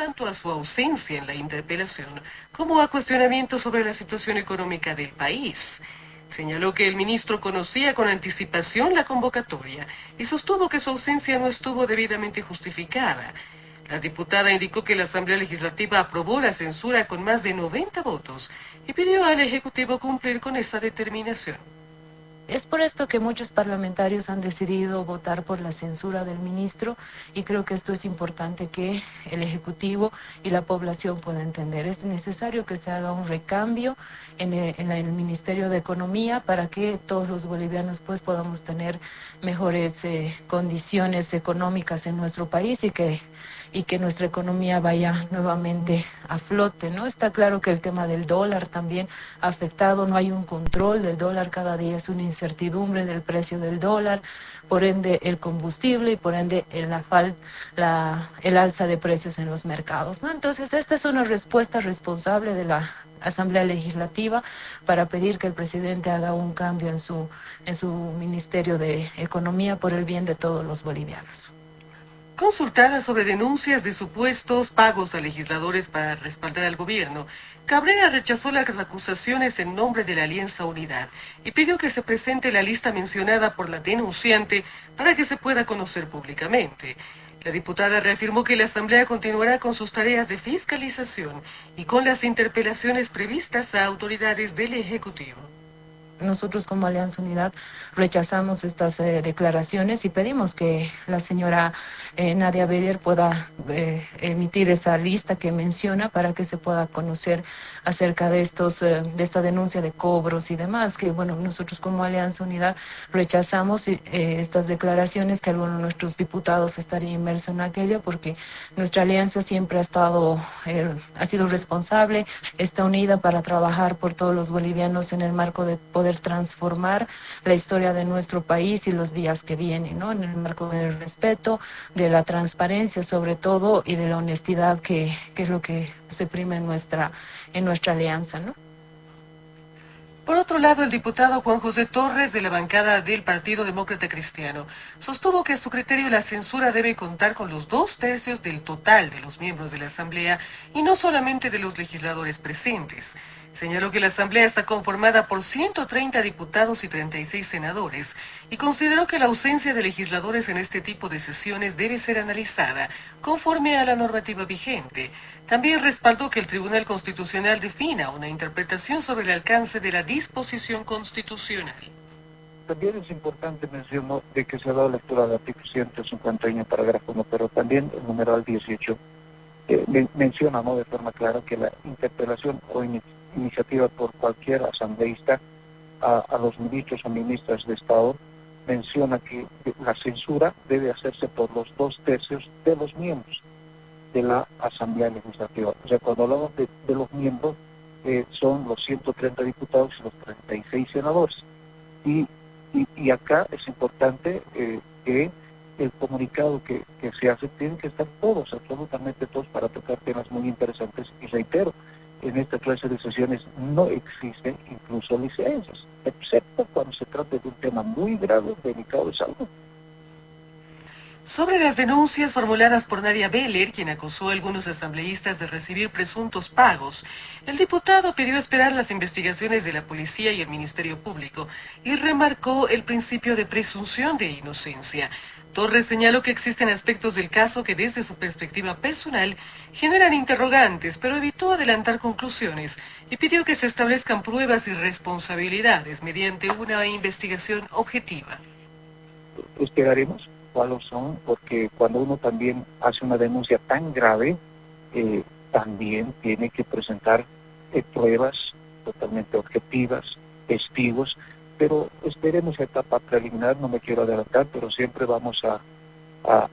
tanto a su ausencia en la interpelación como a cuestionamientos sobre la situación económica del país. Señaló que el ministro conocía con anticipación la convocatoria y sostuvo que su ausencia no estuvo debidamente justificada. La diputada indicó que la Asamblea Legislativa aprobó la censura con más de 90 votos y pidió al Ejecutivo cumplir con esa determinación. Es por esto que muchos parlamentarios han decidido votar por la censura del ministro y creo que esto es importante que el Ejecutivo y la población puedan entender. Es necesario que se haga un recambio en el Ministerio de Economía para que todos los bolivianos pues podamos tener mejores condiciones económicas en nuestro país y que nuestra economía vaya nuevamente a flote, ¿no? Está claro que el tema del dólar también ha afectado, no hay un control del dólar, cada día es una incertidumbre del precio del dólar, por ende el combustible y por ende el alza de precios en los mercados, ¿no? Entonces esta es una respuesta responsable de la Asamblea Legislativa para pedir que el presidente haga un cambio en su Ministerio de Economía por el bien de todos los bolivianos. Consultada sobre denuncias de supuestos pagos a legisladores para respaldar al gobierno, Cabrera rechazó las acusaciones en nombre de la Alianza Unidad y pidió que se presente la lista mencionada por la denunciante para que se pueda conocer públicamente. La diputada reafirmó que la Asamblea continuará con sus tareas de fiscalización y con las interpelaciones previstas a autoridades del Ejecutivo. Nosotros como Alianza Unidad rechazamos estas declaraciones y pedimos que la señora Nadia Beller pueda emitir esa lista que menciona para que se pueda conocer acerca de de esta denuncia de cobros y demás, que bueno, nosotros como Alianza Unidad rechazamos estas declaraciones, que algunos de nuestros diputados estarían inmersos en aquello, porque nuestra alianza siempre ha sido responsable, está unida para trabajar por todos los bolivianos en el marco de poder transformar la historia de nuestro país y los días que vienen, ¿no? En el marco del respeto, de la transparencia sobre todo y de la honestidad que es lo que se prima en nuestra alianza, ¿no? Por otro lado, el diputado Juan José Torres, de la bancada del Partido Demócrata Cristiano, sostuvo que a su criterio la censura debe contar con los 2/3 del total de los miembros de la Asamblea y no solamente de los legisladores presentes. Señaló que la Asamblea está conformada por 130 diputados y 36 senadores y consideró que la ausencia de legisladores en este tipo de sesiones debe ser analizada conforme a la normativa vigente. También respaldó que el Tribunal Constitucional defina una interpretación sobre el alcance de la disposición constitucional. También es importante mencionar de que se ha dado lectura del artículo 151, parágrafo 1, pero también el numeral 18 menciona, ¿no?, de forma clara que la interpelación o iniciativa por cualquier asambleísta a los ministros o ministras de Estado menciona que la censura debe hacerse por los 2/3 de los miembros de la Asamblea Legislativa. O sea, cuando hablamos de los miembros, son los 130 diputados y los 36 senadores. Y acá es importante que el comunicado que se hace, tienen que estar todos, absolutamente todos, para tocar temas muy interesantes. Y reitero, en esta clase de sesiones no existen incluso licencias, excepto cuando se trata de un tema muy grave, delicado de salud. Sobre las denuncias formuladas por Nadia Beller, quien acusó a algunos asambleístas de recibir presuntos pagos, el diputado pidió esperar las investigaciones de la policía y el Ministerio Público y remarcó el principio de presunción de inocencia. Torres señaló que existen aspectos del caso que desde su perspectiva personal generan interrogantes, pero evitó adelantar conclusiones y pidió que se establezcan pruebas y responsabilidades mediante una investigación objetiva. Esperaremos cuáles son, porque cuando uno también hace una denuncia tan grave, también tiene que presentar pruebas totalmente objetivas, testigos, pero esperemos etapa preliminar, no me quiero adelantar, pero siempre vamos a